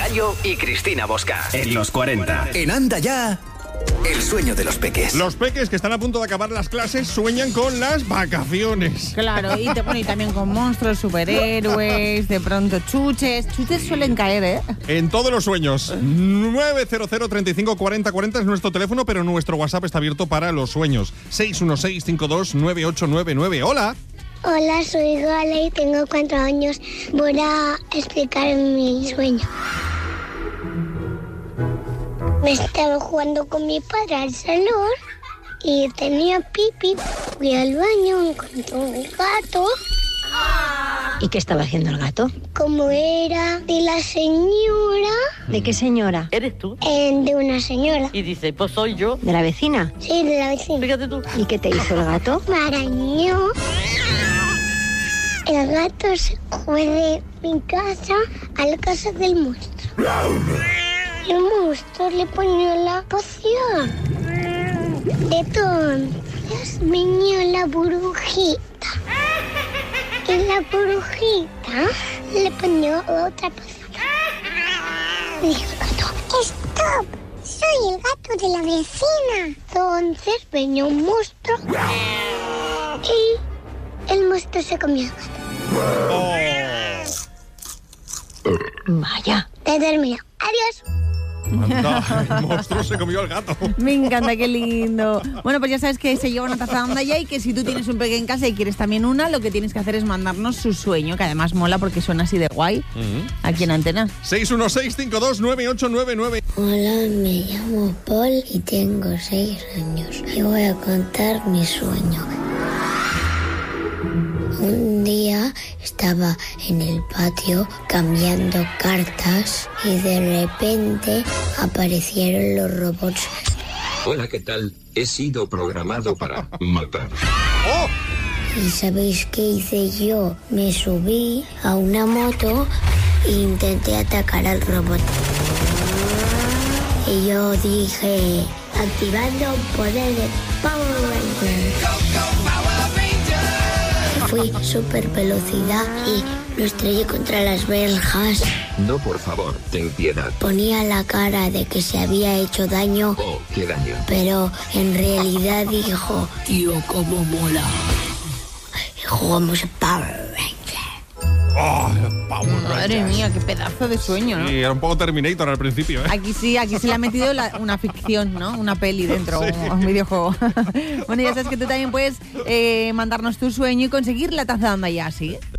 Yayo y Cristina Bosca. En los 40. En Anda Ya, el sueño de los peques. Los peques que están a punto de acabar las clases sueñan con las vacaciones. Claro, y también con monstruos, superhéroes, de pronto chuches. Chuches suelen caer, ¿eh? En todos los sueños. 900 35 40 40 es nuestro teléfono, pero nuestro WhatsApp está abierto para los sueños. 616 52 9899. Hola. Hola, soy Gala y tengo 4 años. Voy a explicar mi sueño. Me estaba jugando con mi padre al salón y tenía pipí. Fui al baño, encontré un gato. ¿Y qué estaba haciendo el gato? Como era de la señora. ¿De qué señora? ¿Eres tú? De una señora. Y dice, pues soy yo. ¿De la vecina? Sí, de la vecina. Fíjate tú. ¿Y qué te hizo el gato? Me arañó. El gato se fue de mi casa a la casa del monstruo. El monstruo le ponía la poción. Entonces venía la burbujita. Y la burbujita le ponía otra poción. Dijo el gato, ¡stop! Soy el gato de la vecina. Entonces venía un monstruo. Y el monstruo se comió el gato. Vaya. Te termino. Adiós. Anda, el monstruo se comió al gato. Me encanta, qué lindo. Bueno, pues ya sabes que se lleva una taza de Anda Ya y que si tú tienes un peque en casa y quieres también una, lo que tienes que hacer es mandarnos su sueño, que además mola porque suena así de guay, aquí en Antena. 616 52 9899. Hola, me llamo Paul y tengo 6 años. Y voy a contar mi sueño. Un día estaba en el patio cambiando cartas y de repente aparecieron los robots. Hola, ¿qué tal? He sido programado para matar. ¿Y sabéis qué hice yo? Me subí a una moto e intenté atacar al robot. Y yo dije, activando poder de Power Rangers. Fui súper velocidad y lo estrellé contra las verjas. No, por favor, ten piedad. Ponía la cara de que se había hecho daño. Oh, qué daño. Pero en realidad dijo, tío, cómo mola. Y jugamos a Power Rangers. Madre mía, qué pedazo de sueño, ¿no? Sí, era un poco Terminator al principio, ¿eh? Aquí se le ha metido una ficción, ¿no? Una peli dentro, Sí. un videojuego. Bueno, ya sabes que tú también puedes mandarnos tu sueño y conseguir la taza de Anda Ya, ¿sí?